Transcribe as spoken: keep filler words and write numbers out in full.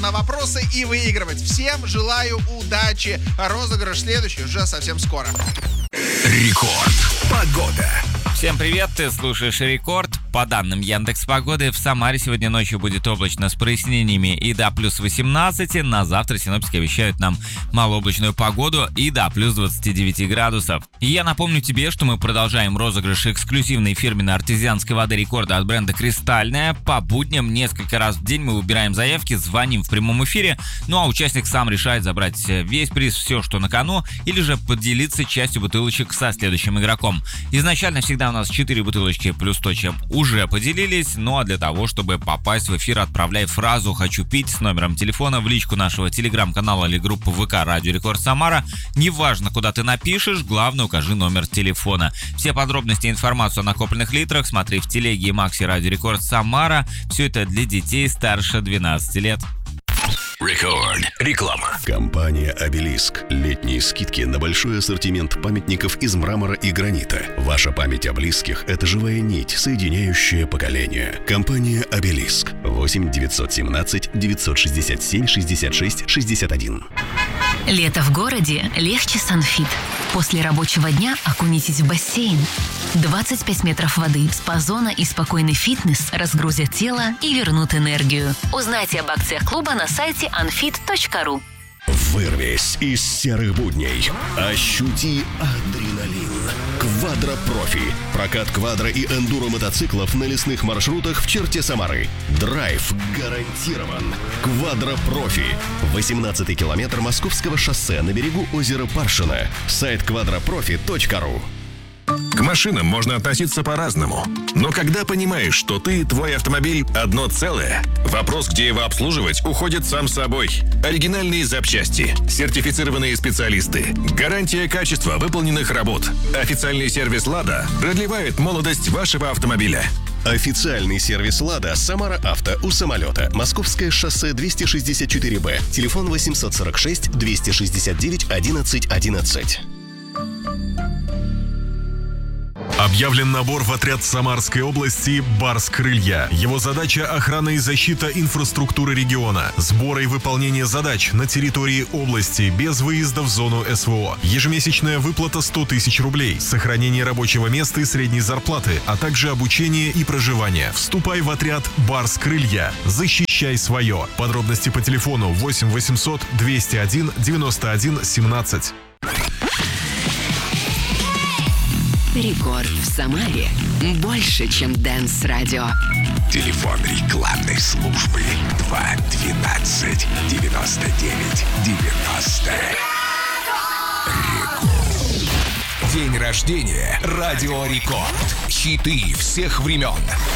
на вопросы и выигрывать. Всем желаю удачи. Розыгрыш следующий уже совсем скоро. Рекорд. Погода. Всем привет, ты слушаешь Рекорд. По данным Яндекс.Погоды, в Самаре сегодня ночью будет облачно с прояснениями и до плюс восемнадцати. На завтра синоптики обещают нам малооблачную погоду и до плюс двадцати девяти градусов. И я напомню тебе, что мы продолжаем розыгрыш эксклюзивной фирменной артезианской воды Рекорда от бренда «Кристальная». По будням несколько раз в день мы выбираем заявки, звоним в прямом эфире, ну а участник сам решает забрать весь приз, все, что на кону, или же поделиться частью бутылочек со следующим игроком. Изначально всегда у нас четыре бутылочки плюс то, чем уже поделились, ну а для того, чтобы попасть в эфир, отправляй фразу «Хочу пить» с номером телефона в личку нашего телеграм-канала или группы ВК «Радио Рекорд Самара». Неважно, куда ты напишешь, главное, укажи номер телефона. Все подробности и информацию о накопленных литрах смотри в телеге и Макси «Радио Рекорд Самара». Все это для детей старше двенадцати лет. Рекорд. Реклама. Компания «Обелиск». Летние скидки на большой ассортимент памятников из мрамора и гранита. Ваша память о близких – это живая нить, соединяющая поколения. Компания «Обелиск». восемь девятьсот семнадцать девятьсот шестьдесят семь шестьдесят шесть шестьдесят один. Лето в городе легче с Анфит. После рабочего дня окунитесь в бассейн. двадцать пять метров воды, спа-зона и спокойный фитнес разгрузят тело и вернут энергию. Узнайте об акциях клуба на сайте анфит точка ру. Вырвись из серых будней. Ощути адреналин. Квадро-профи. Прокат квадро и эндуро мотоциклов на лесных маршрутах в черте Самары. Драйв гарантирован. Квадро-профи. восемнадцатый километр Московского шоссе на берегу озера Паршина. Сайт квадропрофи точка ру. К машинам можно относиться по-разному. Но когда понимаешь, что ты и твой автомобиль одно целое, вопрос, где его обслуживать, уходит сам собой. Оригинальные запчасти, сертифицированные специалисты, гарантия качества выполненных работ. Официальный сервис «Лада» продлевает молодость вашего автомобиля. Официальный сервис «Лада» «Самара Авто» у самолета. Московское шоссе двести шестьдесят четыре Б. Телефон восемь сорок шесть двести шестьдесят девять одиннадцать одиннадцать. Объявлен набор в отряд Самарской области «Барс Крылья». Его задача – охрана и защита инфраструктуры региона, сбор и выполнение задач на территории области без выезда в зону СВО. Ежемесячная выплата сто тысяч рублей, сохранение рабочего места и средней зарплаты, а также обучение и проживание. Вступай в отряд «Барс Крылья». Защищай свое. Подробности по телефону восемь восемьсот двести один девяносто один семнадцать. Рекорд в Самаре больше, чем Дэнс-радио. Телефон рекламной службы два двенадцать девяносто девять девяносто. Рекорд. День рождения. Радио Рекорд. Хиты всех времен.